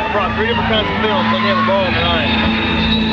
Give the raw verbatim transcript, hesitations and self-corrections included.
brought three different kinds of films. They have a ball tonight.